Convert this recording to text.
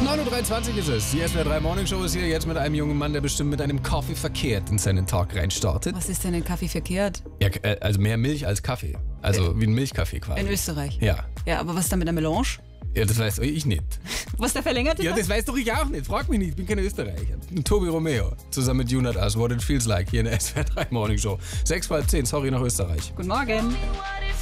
9.23 Uhr ist es. Die SWR 3 Morning Show ist hier jetzt mit einem jungen Mann, der bestimmt mit einem Kaffee verkehrt in seinen Tag reinstartet. Was ist denn in Kaffee verkehrt? Ja, also mehr Milch als Kaffee. Also wie ein Milchkaffee quasi. In Österreich? Ja. Ja, aber was ist da mit der Melange? Ja, das weiß ich nicht. Was der verlängerte? Ja, das weiß doch ich auch nicht. Frag mich nicht, ich bin kein Österreicher. Tobi Romeo zusammen mit Junat As, What It Feels Like hier in der SWR 3 Morning Show. 6 vor halb 10, sorry nach Österreich. Guten Morgen.